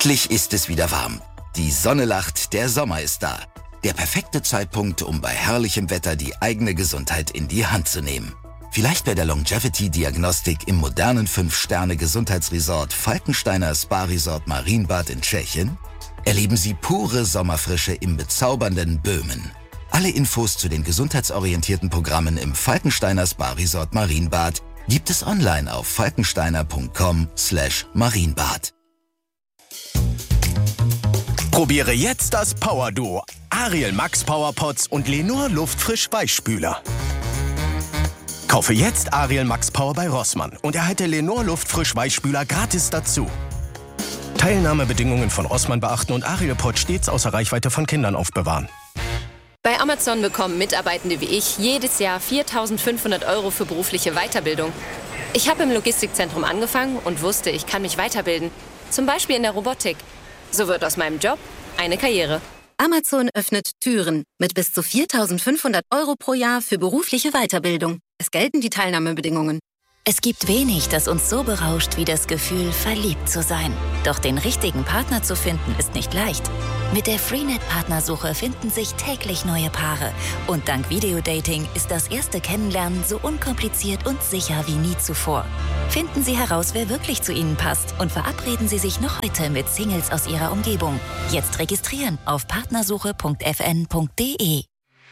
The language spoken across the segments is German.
Endlich ist es wieder warm. Die Sonne lacht, der Sommer ist da. Der perfekte Zeitpunkt, um bei herrlichem Wetter die eigene Gesundheit in die Hand zu nehmen. Vielleicht bei der Longevity-Diagnostik im modernen 5-Sterne-Gesundheitsresort Falkensteiner Spa-Resort Marienbad in Tschechien? Erleben Sie pure Sommerfrische im bezaubernden Böhmen. Alle Infos zu den gesundheitsorientierten Programmen im Falkensteiner Spa-Resort Marienbad gibt es online auf falkensteiner.com/Marienbad. Probiere jetzt das Power-Duo. Ariel Max Powerpots und Lenor Luftfrisch Weichspüler. Kaufe jetzt Ariel Max Power bei Rossmann und erhalte Lenor Luftfrisch Weichspüler gratis dazu. Teilnahmebedingungen von Rossmann beachten und Ariel Pot stets außer Reichweite von Kindern aufbewahren. Bei Amazon bekommen Mitarbeitende wie ich jedes Jahr 4.500 € für berufliche Weiterbildung. Ich habe im Logistikzentrum angefangen und wusste, ich kann mich weiterbilden. Zum Beispiel in der Robotik. So wird aus meinem Job eine Karriere. Amazon öffnet Türen mit bis zu 4.500 € pro Jahr für berufliche Weiterbildung. Es gelten die Teilnahmebedingungen. Es gibt wenig, das uns so berauscht wie das Gefühl, verliebt zu sein. Doch den richtigen Partner zu finden, ist nicht leicht. Mit der Freenet-Partnersuche finden sich täglich neue Paare. Und dank Videodating ist das erste Kennenlernen so unkompliziert und sicher wie nie zuvor. Finden Sie heraus, wer wirklich zu Ihnen passt und verabreden Sie sich noch heute mit Singles aus Ihrer Umgebung. Jetzt registrieren auf partnersuche.fn.de.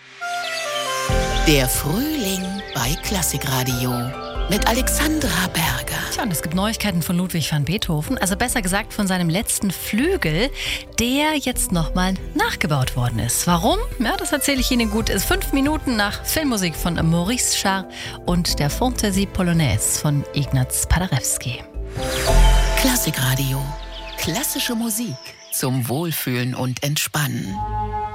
Der Frühling bei Klassikradio mit Alexandra Berger. Tja, und es gibt Neuigkeiten von Ludwig van Beethoven, also besser gesagt von seinem letzten Flügel, der jetzt nochmal nachgebaut worden ist. Warum? Ja, das erzähle ich Ihnen gut. Es ist 5 Minuten nach Filmmusik von Maurice Jarre und der Fantaisie Polonaise von Ignaz Paderewski. Klassikradio. Klassische Musik zum Wohlfühlen und Entspannen.